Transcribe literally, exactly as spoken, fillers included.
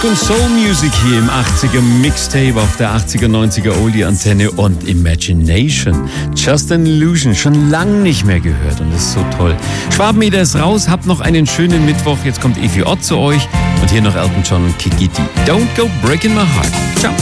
Und Soul Music hier im achtziger Mixtape auf der achtziger, neunziger Oldie Antenne und Imagination. Just an Illusion, schon lang nicht mehr gehört und das ist so toll. Schwabenmeter ist raus, habt noch einen schönen Mittwoch. Jetzt kommt Evi Ott zu euch und hier noch Elton John und Kiki D. Don't go breaking my heart. Ciao.